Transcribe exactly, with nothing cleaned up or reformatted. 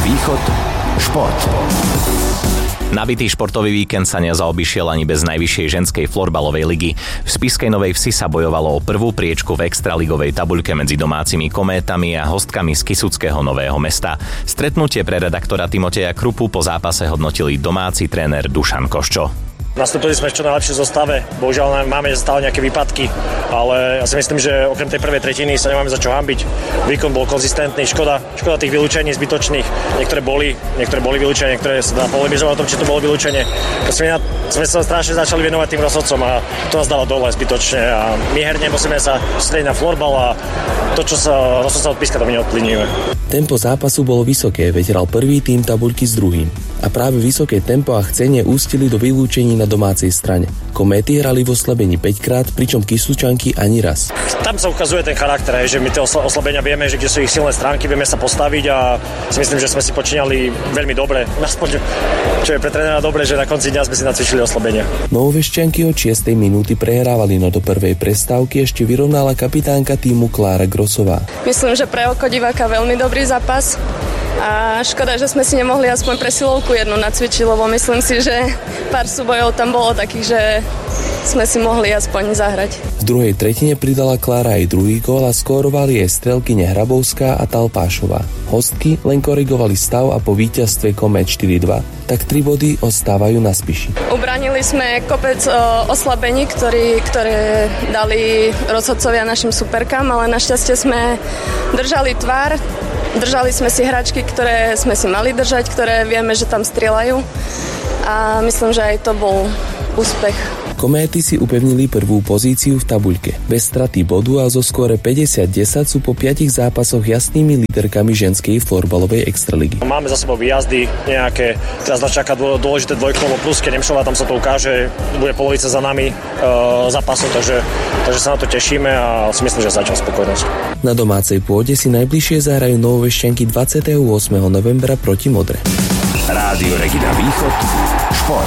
Východ šport. Nabitý športový víkend sa nezaobišiel ani bez najvyššej ženskej florbalovej ligy. V Spišskej Novej Vsi sa bojovalo o prvú priečku v extraligovej tabuľke medzi domácimi Kométami a hostkami z Kysuckého Nového Mesta. Stretnutie pre redaktora Timoteja Krupu po zápase hodnotili domáci tréner Dušan Koščo. Nastúpili sme v čo najlepšej zostave, bohužiaľ máme stále nejaké výpadky, ale ja si myslím, že okrem tej prvej tretiny sa nemáme za čo hanbiť. Výkon bol konzistentný, škoda, škoda tých vylúčení zbytočných, niektoré boli, niektoré boli vylúčené, niektoré sa dá polemizovať o tom, či to bolo vylúčenie. Sme, sme sa strašne začali venovať tým rozhodcom a to nás dalo dole zbytočne a my herne musíme sa sústrediť na florbal a to, čo sa rozhodca odpíska, to my neodplyníme. Tempo zápasu bolo vysoké, veď hral prvý tým tabuľky s druhým. A práve vysoké tempo a chcenie ústili do vylúčení na domácej strane. Kométy hrali v oslabení päťkrát, pričom Kysučanky ani raz. Tam sa ukazuje ten charakter, že my tie oslabenia vieme, že kde sú ich silné stránky, vieme sa postaviť a si myslím, že sme si počínali veľmi dobre. Aspoň, čo je pre trénera dobre, že na konci dňa sme si nacvičili oslabenia. Novovešťanky od šiestej minúty prehrávali, no do prvej prestávky ešte vyrovnala kapitánka tímu Klára Grosová. Myslím, že pre oko diváka veľmi dobrý zápas. A škoda, že sme si nemohli aspoň presilovku jednu nacvičiť, lebo myslím si, že pár súbojov tam bolo takých, že sme si mohli aspoň zahrať. V druhej tretine pridala Klára aj druhý gól a skórovali aj strelkyne Hrabovská a Talpášová. Hostky len korigovali stav a po víťazstve Komét štyri dva, tak tri body ostávajú na Spiši. Ubranili sme kopec o, oslabení, ktorý, ktoré dali rozhodcovia našim superkám, ale našťastie sme držali tvár. Držali sme si hračky, ktoré sme si mali držať, ktoré vieme, že tam strieľajú a myslím, že aj to bol úspech. Kométy si upevnili prvú pozíciu v tabuľke. Bez straty bodu a zo skóre päťdesiat desať sú po piatich zápasoch jasnými líderkami ženskej florbalovej extraligy. Máme za sebou výjazdy nejaké, teraz nás čaká dôležité dvojkolo Pruské Nemšová, tam sa to ukáže, bude polovica za nami e, zápasov, takže, takže sa na to tešíme a si myslím, že zatiaľ spokojnosť. Na domácej pôde si najbližšie zahrajú Novovešťanky dvadsiateho ôsmeho novembra proti Modre. Rádio Regina Východ šport.